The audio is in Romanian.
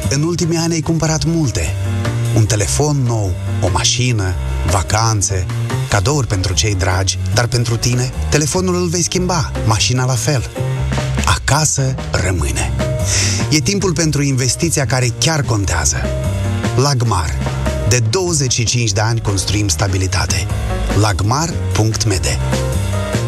În ultimii ani ai cumpărat multe. Un telefon nou, o mașină, vacanțe, cadouri pentru cei dragi, dar pentru tine, telefonul îl vei schimba, mașina la fel. Acasă rămâne. E timpul pentru investiția care chiar contează. Lagmar. De 25 de ani construim stabilitate. Lagmar.md